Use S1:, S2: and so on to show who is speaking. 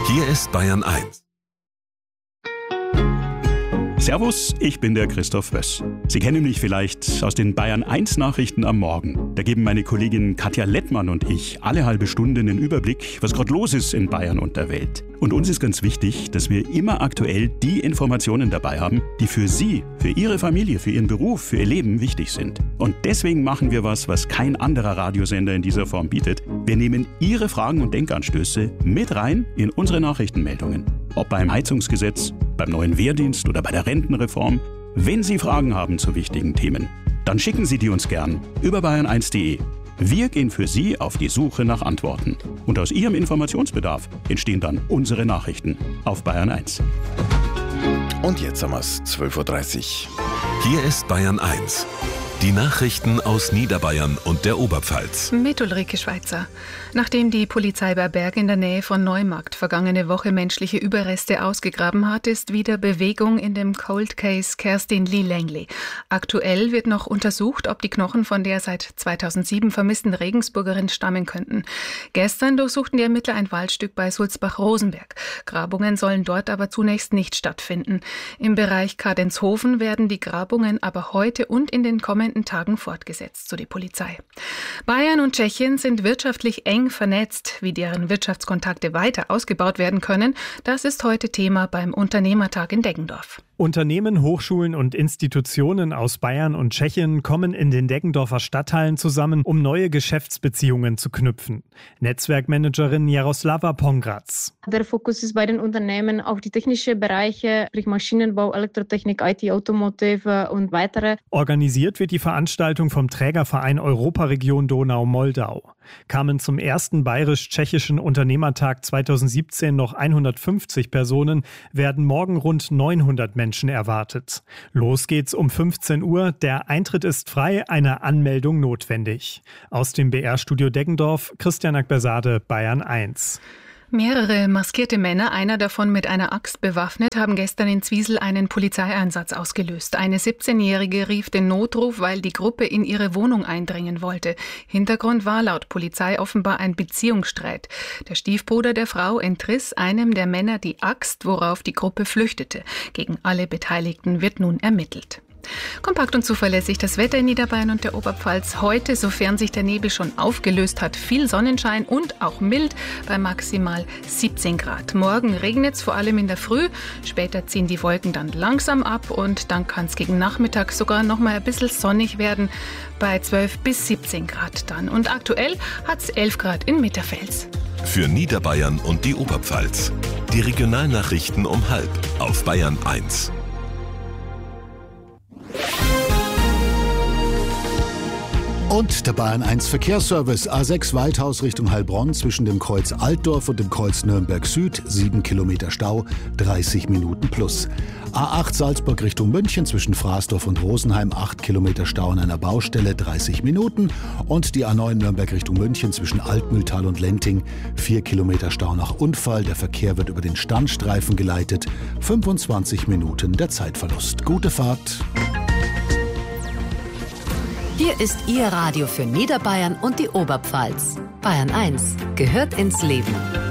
S1: Hier ist Bayern 1.
S2: Servus, ich bin der Christoph Wöss. Sie kennen mich vielleicht aus den Bayern 1 Nachrichten am Morgen. Da geben meine Kollegin Katja Lettmann und ich alle halbe Stunde einen Überblick, was gerade los ist in Bayern und der Welt. Und uns ist ganz wichtig, dass wir immer aktuell die Informationen dabei haben, die für Sie, für Ihre Familie, für Ihren Beruf, für Ihr Leben wichtig sind. Und deswegen machen wir was kein anderer Radiosender in dieser Form bietet. Wir nehmen Ihre Fragen und Denkanstöße mit rein in unsere Nachrichtenmeldungen. Ob beim Heizungsgesetz, beim neuen Wehrdienst oder bei der Rentenreform. Wenn Sie Fragen haben zu wichtigen Themen, dann schicken Sie die uns gern über bayern1.de. Wir gehen für Sie auf die Suche nach Antworten. Und aus Ihrem Informationsbedarf entstehen dann unsere Nachrichten auf Bayern 1.
S3: Und jetzt haben wir es, 12.30 Uhr.
S1: Hier ist Bayern 1. Die Nachrichten aus Niederbayern und der Oberpfalz.
S4: Mit Ulrike Schweizer. Nachdem die Polizei bei Berg in der Nähe von Neumarkt vergangene Woche menschliche Überreste ausgegraben hat, ist wieder Bewegung in dem Cold Case Kerstin Lee Langley. Aktuell wird noch untersucht, ob die Knochen von der seit 2007 vermissten Regensburgerin stammen könnten. Gestern durchsuchten die Ermittler ein Waldstück bei Sulzbach-Rosenberg. Grabungen sollen dort aber zunächst nicht stattfinden. Im Bereich Kadenzhofen werden die Grabungen aber heute und in den kommenden Tagen fortgesetzt, so die Polizei. Bayern und Tschechien sind wirtschaftlich eng vernetzt. Wie deren Wirtschaftskontakte weiter ausgebaut werden können, das ist heute Thema beim Unternehmertag in Deggendorf.
S5: Unternehmen, Hochschulen und Institutionen aus Bayern und Tschechien kommen in den Deggendorfer Stadtteilen zusammen, um neue Geschäftsbeziehungen zu knüpfen. Netzwerkmanagerin Jaroslava Pongratz.
S6: Der Fokus ist bei den Unternehmen auf die technischen Bereiche, sprich Maschinenbau, Elektrotechnik, IT, Automotive und weitere.
S5: Organisiert wird die Veranstaltung vom Trägerverein Europaregion Donau-Moldau. Kamen zum ersten bayerisch-tschechischen Unternehmertag 2017 noch 150 Personen, werden morgen rund 900 Menschen erwartet. Los geht's um 15 Uhr. Der Eintritt ist frei, eine Anmeldung notwendig. Aus dem BR-Studio Deggendorf, Christian Akbersade, Bayern 1.
S4: Mehrere maskierte Männer, einer davon mit einer Axt bewaffnet, haben gestern in Zwiesel einen Polizeieinsatz ausgelöst. Eine 17-Jährige rief den Notruf, weil die Gruppe in ihre Wohnung eindringen wollte. Hintergrund war laut Polizei offenbar ein Beziehungsstreit. Der Stiefbruder der Frau entriss einem der Männer die Axt, worauf die Gruppe flüchtete. Gegen alle Beteiligten wird nun ermittelt. Kompakt und zuverlässig das Wetter in Niederbayern und der Oberpfalz. Heute, sofern sich der Nebel schon aufgelöst hat, viel Sonnenschein und auch mild bei maximal 17 Grad. Morgen regnet es vor allem in der Früh. Später ziehen die Wolken dann langsam ab und dann kann es gegen Nachmittag sogar noch mal ein bisschen sonnig werden bei 12 bis 17 Grad dann. Und aktuell hat es 11 Grad in Mitterfels.
S1: Für Niederbayern und die Oberpfalz. Die Regionalnachrichten um 12:30 auf Bayern 1.
S7: Und der Bayern 1 Verkehrsservice. A6 Waldhaus Richtung Heilbronn zwischen dem Kreuz Altdorf und dem Kreuz Nürnberg Süd. 7 Kilometer Stau, 30 Minuten plus. A8 Salzburg Richtung München zwischen Fraßdorf und Rosenheim. 8 Kilometer Stau an einer Baustelle, 30 Minuten. Und die A9 Nürnberg Richtung München zwischen Altmühltal und Lenting. 4 Kilometer Stau nach Unfall. Der Verkehr wird über den Standstreifen geleitet. 25 Minuten der Zeitverlust. Gute Fahrt.
S8: Hier ist Ihr Radio für Niederbayern und die Oberpfalz. Bayern 1 gehört ins Leben.